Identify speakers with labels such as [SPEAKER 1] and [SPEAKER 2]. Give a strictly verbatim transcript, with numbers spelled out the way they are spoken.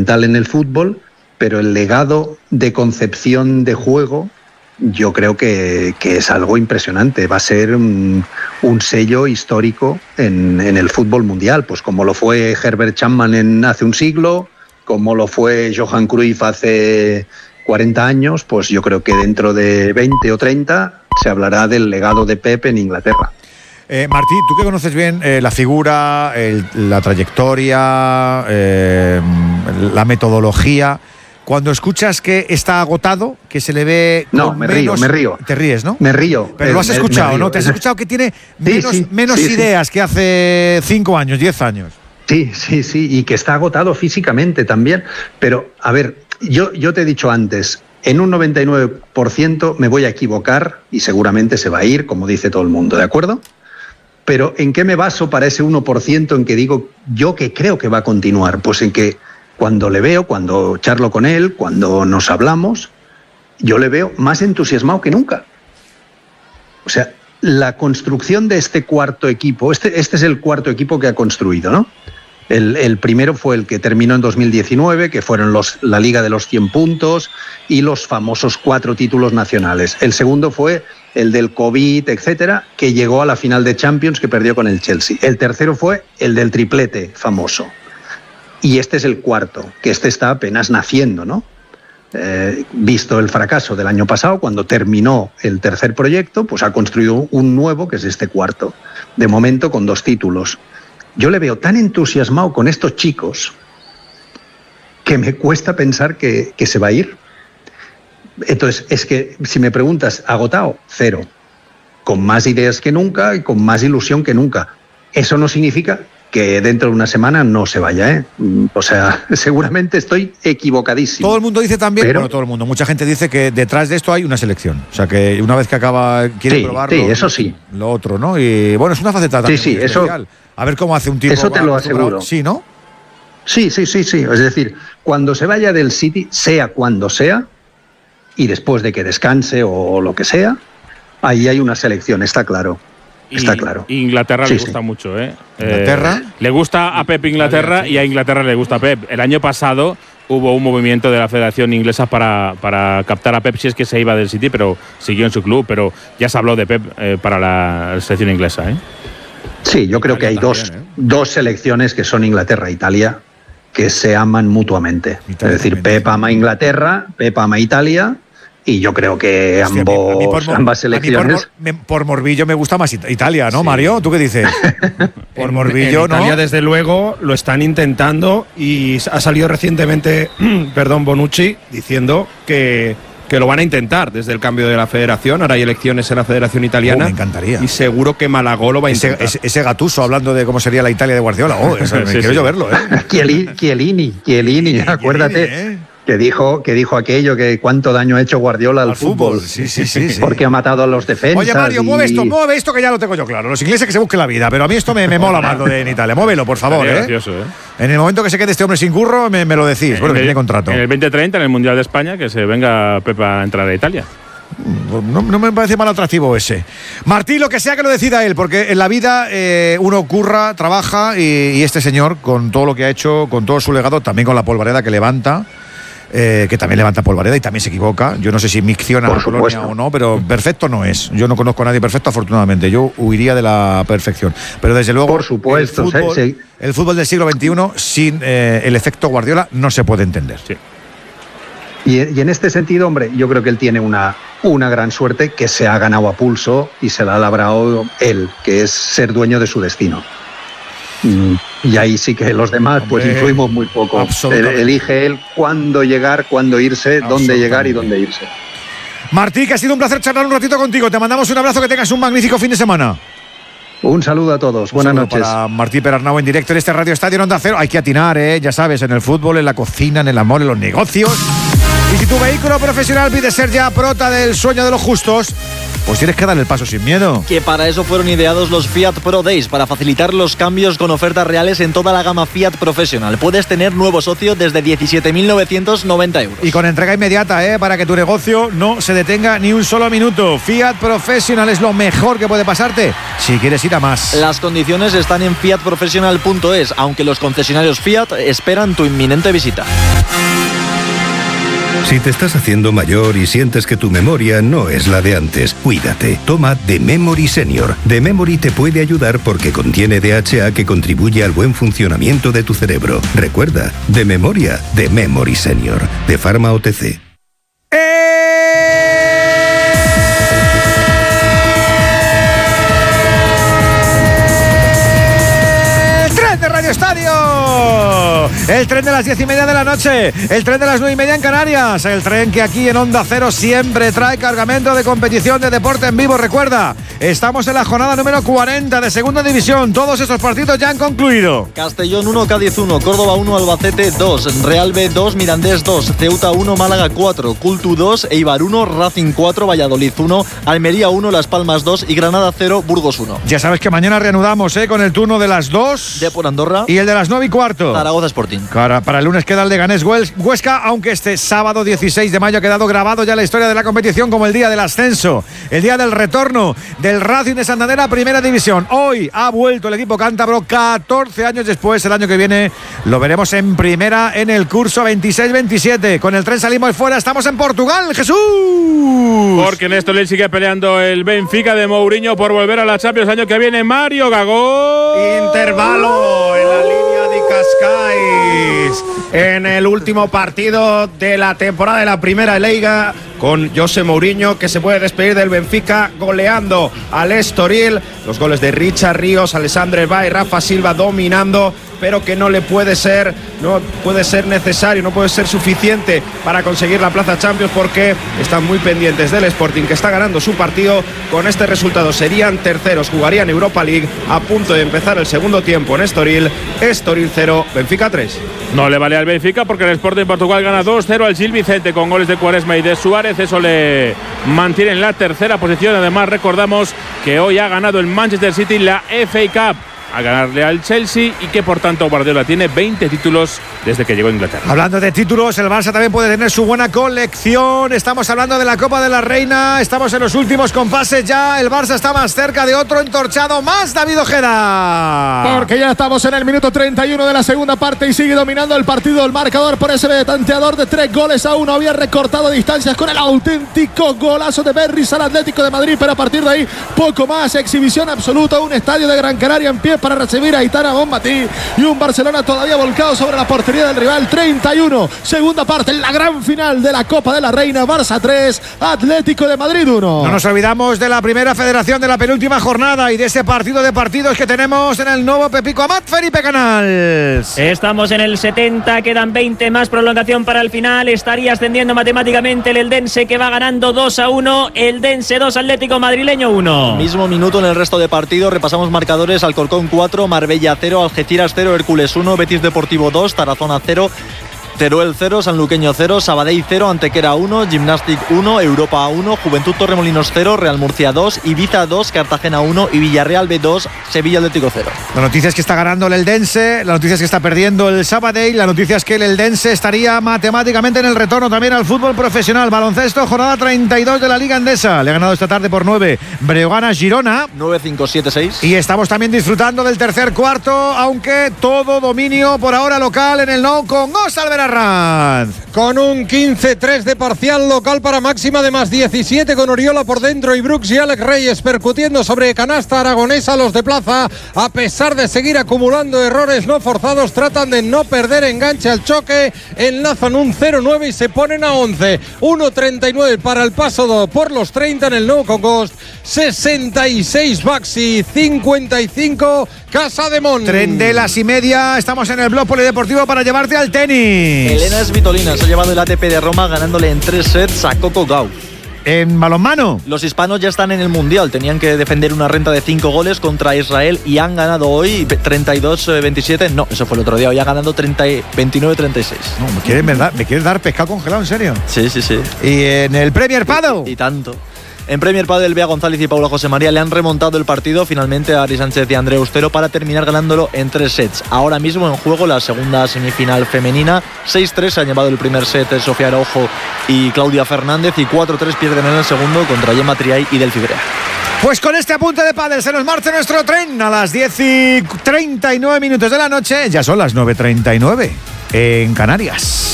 [SPEAKER 1] fundamental en el fútbol, pero el legado de concepción de juego yo creo que, que es algo impresionante. Va a ser un, un sello histórico en, en el fútbol mundial, pues como lo fue Herbert Chapman en hace un siglo, como lo fue Johan Cruyff hace cuarenta años, pues yo creo que dentro de veinte o treinta se hablará del legado de Pep en Inglaterra.
[SPEAKER 2] Eh, Martí, tú que conoces bien eh, la figura, el, la trayectoria, eh, la metodología, cuando escuchas que está agotado, que se le ve...
[SPEAKER 1] No, me
[SPEAKER 2] menos,
[SPEAKER 1] río, me río.
[SPEAKER 2] Te ríes, ¿no?
[SPEAKER 1] Me río.
[SPEAKER 2] Pero lo has
[SPEAKER 1] me,
[SPEAKER 2] escuchado,
[SPEAKER 1] me
[SPEAKER 2] ¿no? ¿Te has escuchado que tiene menos,
[SPEAKER 1] sí, sí,
[SPEAKER 2] menos
[SPEAKER 1] sí,
[SPEAKER 2] ideas
[SPEAKER 1] sí.
[SPEAKER 2] que hace cinco años, diez años?
[SPEAKER 1] Sí, sí, sí, y que está agotado físicamente también. Pero, a ver, yo, yo te he dicho antes, en un noventa y nueve por ciento me voy a equivocar y seguramente se va a ir, como dice todo el mundo, ¿de acuerdo? Pero ¿en qué me baso para ese uno por ciento en que digo yo que creo que va a continuar? Pues en que cuando le veo, cuando charlo con él, cuando nos hablamos, yo le veo más entusiasmado que nunca. O sea, la construcción de este cuarto equipo, este, este es el cuarto equipo que ha construido, ¿no? El, el primero fue el que terminó en dos mil diecinueve, que fueron los, la Liga de los cien puntos y los famosos cuatro títulos nacionales. El segundo fue el del COVID, etcétera, que llegó a la final de Champions, que perdió con el Chelsea. El tercero fue el del triplete famoso. Y este es el cuarto, que este está apenas naciendo, ¿no? Eh, visto el fracaso del año pasado, cuando terminó el tercer proyecto, pues ha construido un nuevo, que es este cuarto, de momento con dos títulos. Yo le veo tan entusiasmado con estos chicos que me cuesta pensar que, que se va a ir. Entonces, es que si me preguntas, agotado, cero. Con más ideas que nunca y con más ilusión que nunca. Eso no significa que dentro de una semana no se vaya, ¿eh? O sea, seguramente estoy equivocadísimo.
[SPEAKER 2] Todo el mundo dice también,
[SPEAKER 1] pero,
[SPEAKER 2] bueno, todo el mundo, mucha gente dice que detrás de esto hay una selección. O sea, que una vez que acaba, quiere
[SPEAKER 1] sí,
[SPEAKER 2] probarlo.
[SPEAKER 1] Sí, eso sí.
[SPEAKER 2] Lo otro, ¿no? Y bueno, es una faceta también
[SPEAKER 1] sí, sí,
[SPEAKER 2] muy
[SPEAKER 1] eso,
[SPEAKER 2] especial. A ver cómo hace un tipo.
[SPEAKER 1] Eso te lo aseguro.
[SPEAKER 2] Sí, ¿no?
[SPEAKER 1] Sí, sí, sí, sí. Es decir, cuando se vaya del City, sea cuando sea, y después de que descanse o lo que sea, ahí hay una selección, está claro. Está
[SPEAKER 3] y
[SPEAKER 1] claro.
[SPEAKER 3] Inglaterra
[SPEAKER 1] sí,
[SPEAKER 3] le gusta
[SPEAKER 1] sí.
[SPEAKER 3] mucho, ¿eh?
[SPEAKER 2] ¿Inglaterra?
[SPEAKER 3] Eh, le gusta a Pep Inglaterra y a Inglaterra le gusta a Pep. El año pasado hubo un movimiento de la Federación Inglesa para, para captar a Pep si es que se iba del City, pero siguió en su club. Pero ya se habló de Pep eh, para la selección inglesa, ¿eh?
[SPEAKER 1] Sí, yo creo que hay
[SPEAKER 2] también,
[SPEAKER 1] dos,
[SPEAKER 2] ¿eh?
[SPEAKER 1] dos selecciones que son Inglaterra e Italia que se aman mutuamente.
[SPEAKER 2] Italia
[SPEAKER 1] es decir,
[SPEAKER 2] también,
[SPEAKER 1] Pep
[SPEAKER 2] sí.
[SPEAKER 1] ama a Inglaterra, Pep ama a Italia. Y yo creo que
[SPEAKER 2] Hostia,
[SPEAKER 1] ambos,
[SPEAKER 2] a mí- a mí por mor-
[SPEAKER 1] ambas
[SPEAKER 2] a mí
[SPEAKER 1] selecciones...
[SPEAKER 2] por, mor- me- por morbillo me gusta más It- Italia, ¿no,
[SPEAKER 4] Sí.
[SPEAKER 2] Mario? ¿Tú qué dices? Por morbillo,
[SPEAKER 4] en
[SPEAKER 2] ¿no?
[SPEAKER 4] Italia, desde luego, lo están intentando y ha salido recientemente, perdón, Bonucci, diciendo que, que lo van a intentar desde el cambio de la federación. Ahora hay elecciones en la Federación Italiana.
[SPEAKER 2] Oh, me encantaría.
[SPEAKER 4] Y seguro que Malagó lo va a
[SPEAKER 2] Ese,
[SPEAKER 4] intentar.
[SPEAKER 2] ese, ese Gattuso hablando de cómo sería la Italia de Guardiola. Oh, eso, me
[SPEAKER 3] Sí,
[SPEAKER 2] quiero
[SPEAKER 3] sí.
[SPEAKER 2] yo verlo, ¿eh?
[SPEAKER 1] Chiellini, Chiellini, Chiellini, acuérdate
[SPEAKER 2] Chiellini, ¿eh?
[SPEAKER 1] que dijo que dijo aquello, que cuánto daño ha hecho Guardiola al,
[SPEAKER 2] Al fútbol. Sí, sí, sí, sí.
[SPEAKER 1] porque ha matado a los defensas.
[SPEAKER 2] Oye, Mario,
[SPEAKER 1] y-
[SPEAKER 2] mueve esto, mueve esto que ya lo tengo yo claro. Los ingleses que se busquen la vida, pero a mí esto me, me mola más lo de en Italia. Muévelo, por favor,
[SPEAKER 3] Sería
[SPEAKER 2] ¿eh?
[SPEAKER 3] gracioso, ¿eh?
[SPEAKER 2] En el momento que se quede este hombre sin curro, me, me lo decís. Bueno, que
[SPEAKER 3] En el-
[SPEAKER 2] tiene contrato.
[SPEAKER 3] En el veinte treinta, en el Mundial de España, que se venga Pep a entrar a Italia.
[SPEAKER 2] No, no me parece mal atractivo ese. Martí, lo que sea que lo decida él, porque en la vida eh, uno curra, trabaja y, y este señor, con todo lo que ha hecho, con todo su legado, también con la polvareda que levanta, eh, que también levanta polvareda y también se equivoca. Yo no sé si micciona
[SPEAKER 1] Por
[SPEAKER 2] la colonia
[SPEAKER 1] supuesto.
[SPEAKER 2] o no, pero perfecto no es. Yo no conozco a nadie perfecto, afortunadamente. Yo huiría de la perfección. Pero desde luego,
[SPEAKER 1] Por supuesto,
[SPEAKER 2] el fútbol,
[SPEAKER 1] sí, sí.
[SPEAKER 2] el fútbol del siglo veintiuno sin eh, el efecto Guardiola no se puede entender.
[SPEAKER 3] Sí.
[SPEAKER 1] Y, y en este sentido, hombre, yo creo que él tiene una, una gran suerte que se ha ganado a pulso y se la ha labrado él, que es ser dueño de su destino. Mm, Y ahí sí que los demás pues
[SPEAKER 2] Hombre,
[SPEAKER 1] influimos muy poco.
[SPEAKER 2] absolutamente.
[SPEAKER 1] Elige él cuándo llegar, cuándo irse, dónde llegar y dónde irse.
[SPEAKER 2] Martí, que ha sido un placer charlar un ratito contigo. Te mandamos un abrazo, que tengas un magnífico fin de semana.
[SPEAKER 1] Un saludo a todos, buenas
[SPEAKER 2] Un saludo
[SPEAKER 1] noches.
[SPEAKER 2] para Martí Perarnau en directo en este Radio Estadio en Onda Cero. Hay que atinar, ¿eh? Ya sabes, en el fútbol, en la cocina, en el amor, en los negocios. Y si tu vehículo profesional pide ser ya prota del sueño de los justos, pues tienes que dar el paso sin miedo.
[SPEAKER 5] Que para eso fueron ideados los Fiat Pro Days, para facilitar los cambios con ofertas reales en toda la gama Fiat Professional. Puedes tener nuevo socio desde diecisiete mil novecientos noventa euros.
[SPEAKER 2] Y con entrega inmediata, ¿eh? Para que tu negocio no se detenga ni un solo minuto. Fiat Professional es lo mejor que puede pasarte si quieres ir a más.
[SPEAKER 5] Las condiciones están en fiat professional punto es, aunque los concesionarios Fiat esperan tu inminente visita.
[SPEAKER 6] Si te estás haciendo mayor y sientes que tu memoria no es la de antes, cuídate. Toma The Memory Senior. The Memory te puede ayudar porque contiene D H A que contribuye al buen funcionamiento de tu cerebro. Recuerda, de memoria, The Memory Senior. De Pharma O T C.
[SPEAKER 2] Estadio, el tren de las diez y media de la noche, el tren de las nueve y media en Canarias, el tren que aquí en Onda Cero siempre trae cargamento de competición de deporte en vivo. Recuerda, estamos en la jornada número cuarenta de Segunda División, todos estos partidos ya han concluido.
[SPEAKER 5] Castellón uno, Cádiz uno, Córdoba uno, Albacete dos, Real B dos, Mirandés dos, Ceuta uno, Málaga cuatro, Cultu dos, Eibar uno, Racing cuatro, Valladolid uno, Almería uno, Las Palmas dos y Granada cero, Burgos uno.
[SPEAKER 2] Ya sabes que mañana reanudamos ¿eh? con el turno de las dos
[SPEAKER 5] de por Andorra
[SPEAKER 2] y el de las nueve y cuarto.
[SPEAKER 5] Zaragoza Sporting.
[SPEAKER 2] Para, para el lunes queda el Leganés Huesca, aunque este sábado dieciséis de mayo ha quedado grabado ya la historia de la competición como el día del ascenso, el día del retorno del Racing de Santander a Primera División. Hoy ha vuelto el equipo cántabro catorce años después. El año que viene lo veremos en primera en el curso veintiséis veintisiete. Con el tren salimos fuera, estamos en Portugal, Jesús.
[SPEAKER 3] Porque en esto le sigue peleando el Benfica de Mourinho por volver a la Champions año que viene. Mario Gago.
[SPEAKER 4] Intervalo en la línea de Cascais en el último partido de la temporada de la Primera Liga, con José Mourinho, que se puede despedir del Benfica goleando al Estoril. Los goles de Richard Ríos, Alessandro Ba y Rafa Silva dominando, pero que no le puede ser, no puede ser necesario, no puede ser suficiente para conseguir la plaza Champions, porque están muy pendientes del Sporting, que está ganando su partido. Con este resultado serían terceros, jugarían Europa League, a punto de empezar el segundo tiempo en Estoril. Estoril cero, Benfica tres.
[SPEAKER 3] No le vale al Benfica porque el Sporting Portugal gana dos cero al Gil Vicente con goles de Quaresma y de Suárez. Eso le mantiene en la tercera posición. Además, recordamos que hoy ha ganado el Manchester City la F A Cup a ganarle al Chelsea y que por tanto Guardiola tiene veinte títulos desde que llegó a Inglaterra.
[SPEAKER 2] Hablando de títulos, el Barça también puede tener su buena colección. Estamos hablando de la Copa de la Reina, estamos en los últimos compases ya. El Barça está más cerca de otro entorchado más, David Ojeda.
[SPEAKER 7] Porque ya estamos en el minuto treinta y uno de la segunda parte y sigue dominando el partido el marcador por ese tanteador de tres goles a uno. Había recortado distancias con el auténtico golazo de Berris al Atlético de Madrid, pero a partir de ahí poco más. Exhibición absoluta, un estadio de Gran Canaria en pie para recibir a Aitana Bonmatí y un Barcelona todavía volcado sobre la portería del rival. Treinta y uno, segunda parte, en la gran final de la Copa de la Reina. Barça tres, Atlético de Madrid uno.
[SPEAKER 2] No nos olvidamos de la primera federación de la penúltima jornada y de ese partido de partidos que tenemos en el nuevo Pepico Amat. Felipe Canals.
[SPEAKER 8] Estamos en el setenta, quedan veinte más, prolongación para el final. Estaría ascendiendo matemáticamente el Eldense, que va ganando dos a uno. Eldense dos, Atlético Madrileño uno.
[SPEAKER 5] Mismo minuto en el resto de partidos. Repasamos marcadores: Alcorcón cuatro, Marbella cero, Algeciras cero, Hércules uno, Betis Deportivo dos, Tarazona cero, Teruel cero, Sanluqueño cero, Sabadell cero, Antequera uno, Gimnastic uno, Europa uno, Juventud Torremolinos cero, Real Murcia dos, Ibiza dos, Cartagena uno y Villarreal B dos, Sevilla Atlético cero.
[SPEAKER 2] La noticia es que está ganando el Eldense, la noticia es que está perdiendo el Sabadell, la noticia es que el Eldense estaría matemáticamente en el retorno también al fútbol profesional. Baloncesto, jornada treinta y dos de la Liga Endesa. Le ha ganado esta tarde por nueve Breogán a Girona.
[SPEAKER 5] nueve cinco siete seis.
[SPEAKER 2] Y estamos también disfrutando del tercer cuarto, aunque todo dominio por ahora local en el Nou con Gonzalo Verarranz.
[SPEAKER 9] Con un quince tres de parcial local para máxima de más diecisiete, con Oriola por dentro y Brooks y Alex Reyes percutiendo sobre canasta aragonesa. Los de plaza, a pesar de seguir acumulando errores no forzados, tratan de no perder enganche al choque, enlazan un cero nueve y se ponen a once. uno treinta y nueve para el paso por los treinta en el Nou Congost. sesenta y seis Baxi, cincuenta y cinco Casa de Mon.
[SPEAKER 2] Tren de las y media, estamos en el blog polideportivo para llevarte al tenis.
[SPEAKER 5] Elena Svitolina se ha llevado el A T P de Roma ganándole en tres sets a Coco Gauff.
[SPEAKER 2] En balonmano,
[SPEAKER 5] los hispanos ya están en el Mundial. Tenían que defender una renta de cinco goles contra Israel y han ganado hoy treinta y dos veintisiete. No, eso fue el otro día. Hoy ha ganado veintinueve treinta y seis.
[SPEAKER 2] No, me quieres, ¿verdad? ¿Me quieres dar pescado congelado, en serio?
[SPEAKER 5] Sí, sí, sí.
[SPEAKER 2] ¿Y en el Premier Padel?
[SPEAKER 5] Y, y tanto. En Premier Padel, Bea González y Paula José María le han remontado el partido finalmente a Ari Sánchez y a Andreu Ustero para terminar ganándolo en tres sets. Ahora mismo en juego la segunda semifinal femenina. seis tres se han llevado el primer set Sofía Araujo y Claudia Fernández, y cuatro tres pierden en el segundo contra Gemma Triay y Delphi Brea.
[SPEAKER 2] Pues con este apunte de pádel se nos marcha nuestro tren a las diez y treinta y nueve minutos de la noche. Ya son las nueve y treinta y nueve en Canarias.